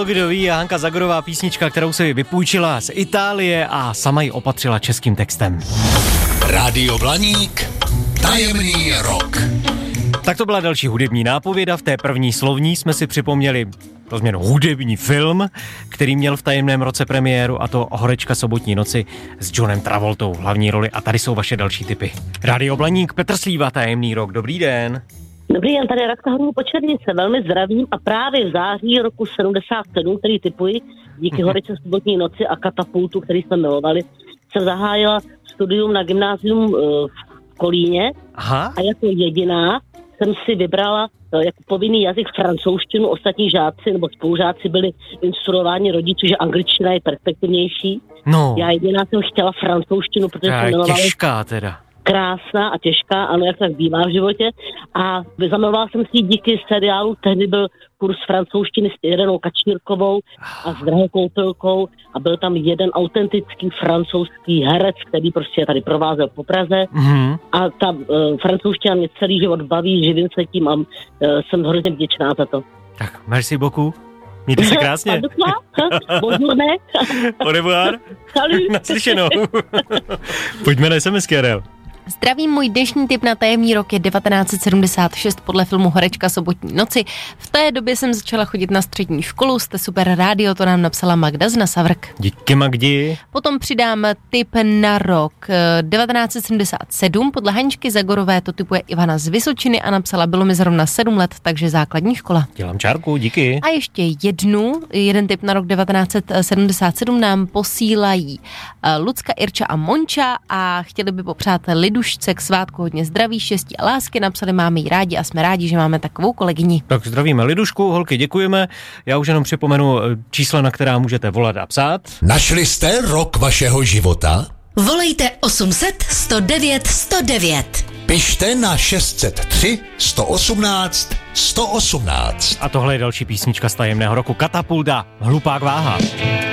Málo kdo ví, Hanka Zagorová, písnička, kterou si vypůjčila z Itálie a sama ji opatřila českým textem. Rádio Blaník, tajemný rok. Tak to byla další hudební nápověda. V té první slovní jsme si připomněli pro změnu hudební film, který měl v tajemném roce premiéru, a to Horečka sobotní noci s Johnem Travoltou v hlavní roli. A tady jsou vaše další tipy. Rádio Blaník, Petr Slíva, tajemný rok. Dobrý den. Dobrý den, tady Radka Horní Počernice, velmi zdravím a právě v září roku 77, který tipuji, díky Horečce sobotní noci a Katapultu, který jsme milovali, jsem zahájila studium na gymnázium v Kolíně. Aha. A jako jediná jsem si vybrala jako povinný jazyk francouzštinu, ostatní žáci nebo spolužáci byli instruováni rodiči, že angličtina je perspektivnější. No. Já jediná jsem chtěla francouzštinu, protože jsem milovala. Těžká teda. Krásná a těžká, ano, jak tak bývá v životě. A zamilovala jsem si díky seriálu, tehdy byl kurz francouzštiny s Irenou Kačírkovou a s Drahou Koupilkou a byl tam jeden autentický francouzský herec, který prostě tady provázel po Praze. Mm-hmm. A ta francouzština mě celý život baví, živím se tím a jsem hrozně vděčná za to. Tak, merci beaucoup. Mějte se krásně. Bonjour, ne? Au revoir. Salut. Naslyšenou. Pojďme na SMS, Karel. Zdravím, můj dnešní tip na tajemný rok je 1976 podle filmu Horečka sobotní noci. V té době jsem začala chodit na střední školu, jste super rádio, to nám napsala Magda z Nasavrk. Díky, Magdi. Potom přidám tip na rok 1977, podle Haničky Zagorové to tipuje Ivana z Vysočiny a napsala, bylo mi zrovna 7 let, takže základní škola. Dělám čárku, díky. A ještě jeden tip na rok 1977 nám posílají Lucka, Irča a Monča a chtěli by popřát Lidušce k svátku hodně zdraví, štěstí a lásky, napsali, máme jí rádi a jsme rádi, že máme takovou kolegyni. Tak zdravíme Lidušku, holky, děkujeme. Já už jenom připomenu čísla, na která můžete volat a psát. Našli jste rok vašeho života? Volejte 800 109 109. Pište na 603 118 118. A tohle je další písnička z tajemného roku Katapulta, Hlupák váha.